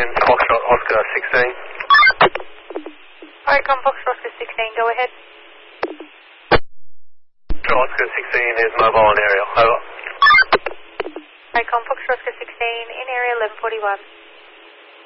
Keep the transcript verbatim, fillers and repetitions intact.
in Foxtrot Oscar sixteen. Alright, come Foxtrot Oscar sixteen, go ahead. Oscar sixteen is mobile in area, over. Alright, come Foxtrot Oscar sixteen in area eleven forty-one.